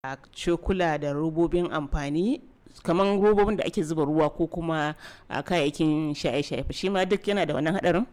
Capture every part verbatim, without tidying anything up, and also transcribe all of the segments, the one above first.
a cokula da robobin amfani kamar robobin da ake zuba ruwa ko kuma a kayayyakin shaye-shaye shi ma duk yana da wannan hadarin?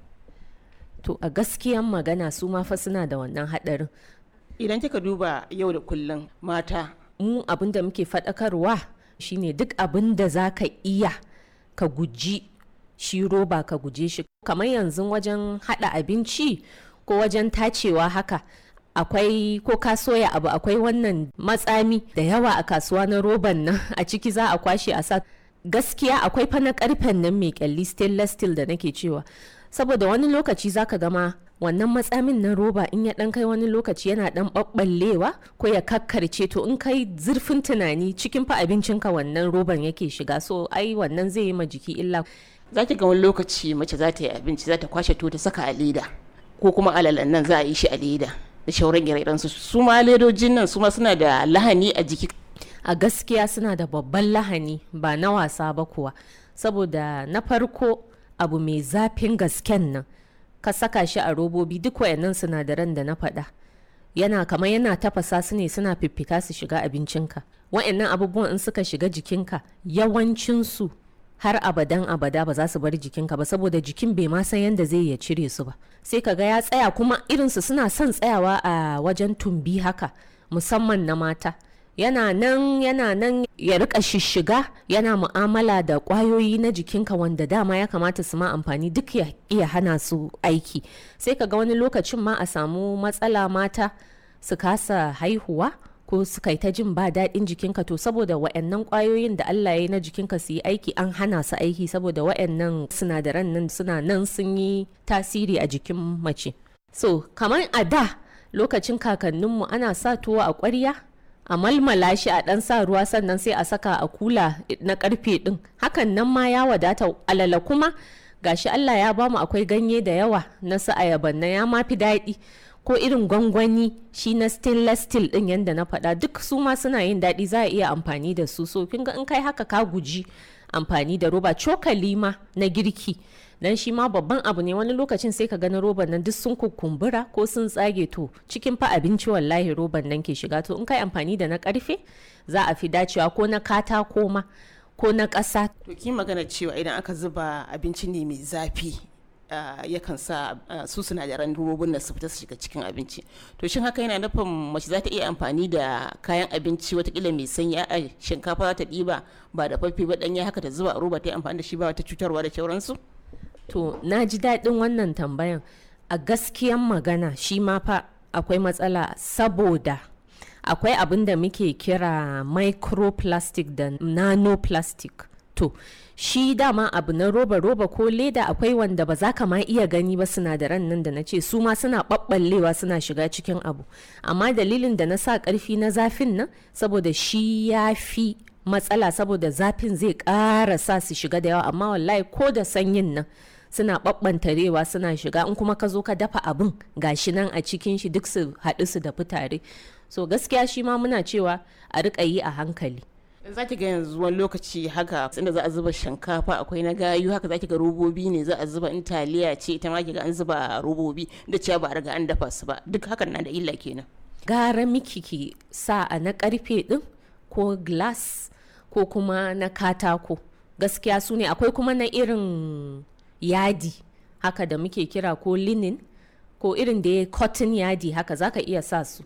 To a gaskiyan magana su ma fa suna da wannan hadarin. Idan kika duba yau da kullum mata mu abin da muke faɗakarwa shine duk abin da za ka iya ka guji shi roba ka guje shi, kamar yanzu wajen haɗa abinci ko wajen tacewa haka akwai ko ka soya abu akwai wannan matsami da yawa a kasuwa na roban nan a ciki za a kwashe a sa. Gaskiya akwai fa na karfen nan mai kyalli stainless steel da nake cewa, saboda wani lokaci zaka gama wannan matsamin na roba in ya dan kai wani lokaci yana dan babballewa ko ya kakkarce, to in kai zurfin tunani cikin fa abincinka wannan roban yake shiga, so ai wannan zai yi ma jiki illa. Za ki ga wani lokaci mace za ta yi abinci za ta kwashe to ta saka a leda ko kuma alalan nan za a yi shi a leda da shauran ire su su ma ledojin nan su ma suna da lahani a jiki. A gaskiya suna da babban lahani ba na wasa ba kuwa, saboda na farko abu mai zafin gasken nan ka saka shi a robobi duk wayannan sinadaran da na faɗa yana kamar yana tafasa su ne suna fiffita su shiga abincinka. Wayannan abubuwan in suka shiga jikinka yawancinsu har abadan abada ba za su bar jikinka ba, saboda jikin bai ma san yadda zai ya cire su ba. Sai ka ga ya tsaya, kuma irinsu suna son tsayawa a wajen tumbi haka, musamman na mata. Yana nan yana nan ya rika shishiga yana mu'amala da kwayoyi na jikinka wanda dama ya kamata su ma amfani duk ya iya hana su aiki. Sai ka ga wani lokacin ma a samu matsala mata su kasa haihuwa ko su kai ta jin ba daɗin jikinka, to saboda wa'annan kwayoyin da Allah ya yi na jikinka su yi aiki an hana su aiki, saboda wa'annan sinadaran nan suna nan sun yi tasiri a jikin mace. So kamar a da lokacin kakanninmu ana sa tuwo a ƙwarya a malmala shi a ɗan sa ruwa sannan sai a saka a kula na karfe ɗin, hakan nan ma ya wadata. Alala kuma gashi Allah ya bamu akwai ganye da yawa na su ayaban na ya mafi daɗi, ko irin gwangwani shi na stainless steel ɗin yadda na faɗa duk su ma suna yin daɗi, za a iya amfani da su. So kin ga in kai haka ka guji amfani da roba. Cokali ma na girki dan shi ma babban abu ne, wani lokacin sai ka ga na roban nan duk sun kukumbura ko sun tsage, to cikin fa abinci wallahi roban nan ke shiga. To in kai amfani da na karfe za a fi dacewa, ko na katako ma ko na ƙasa. To ki magana cewa idan aka zuba abinci ne mai zafi Uh, yakan sa uh, su sinadaran robobin da su fita su shiga cikin abinci. To shin haka yana nufin mace za ta iya amfani da kayan abinci watakila mai sanyi a shinkafa za ta ɗiba ba da fafi ba ɗanya haka ta zuba a roba ta yi amfani da shi ba wata cutarwa da sauransu? To na ji daɗin wannan tambayan. A gaskiyan magana shi ma fa akwai matsala, saboda akwai abin da muke kira microplastic da nanoplastic. To shi dama abu na roba-roba ko leda akwai wanda ba za ka ma iya gani ba, sinadaran nan da na ce su ma suna ɓaɓɓallewa suna shiga cikin abu. Amma dalilin da na sa ƙarfi na zafin nan saboda shi ya fi matsala, saboda zafin zai ƙara sa su shiga da yawa, amma wallahi ko da sanyin nan suna ɓaɓɓantarewa suna shiga. In kuma ka zo ka dafa abin gashi nan a cikin shi duk su haɗu su da tare. So gaskiya shi ma muna cewa a riƙa yi a hankali. Za ki ga yanzu wani lokaci haka inda za a zuba shinkafa akwai na gayu haka, za ki ga robobi ne za a zuba, in taliya ce ita ma ki ga an zuba robobi da cewa ba a riga an dafa su ba, duk hakan na da illa kenan. Gara miki ki sa a na karfe din ko glass ko kuma na katako, gaskiya su ne. Akwai kuma na irin yadi haka da muke kira ko linen ko irin da ya cotton yadi haka, zaka iya sa su,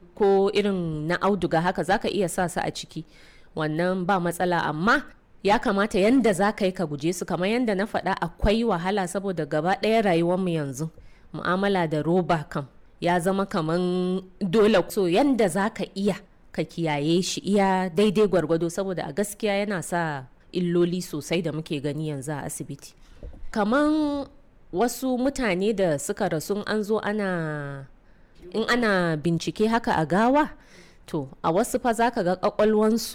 ko irin na auduga haka zaka iya sa su a ciki, wannan ba matsala. Amma ya kamata yanda za ka yi ka guje su, kamar yanda na faɗa akwai wahala, saboda gaba ɗaya rayuwarmu yanzu mu'amala da roba kam ya zama kaman dole. So yanda za ka iya ka kiyaye shi iya daidai gwargwado, saboda a gaskiya yana sa illoli sosai da muke gani yanzu a asibiti. Kaman wasu mutane da suka rasu an zo ana in ana bincike haka a gawa, to a wasu fa za ka ga ƙwaƙwalwansu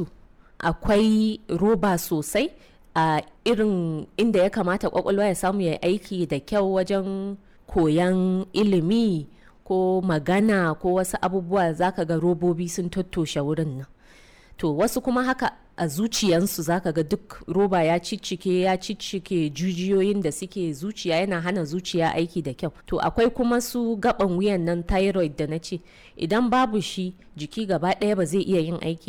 akwai roba sosai a irin inda ya kamata kwakwalwa ya samu ya aiki da kyau wajen koyan ilimi ko magana ko wasu abubuwa, zaka ga robobi sun tattoshe wurin nan. To wasu kuma haka a zuciyansu zaka ga duk roba ya ciccike ya ciccike jujiyoyin da suke zuciya, yana hana zuciya aiki da kyau. To akwai kuma su gaban wuyan nan thyroid da na ce, idan babu shi jiki gaba ɗaya ba zai iya yin aiki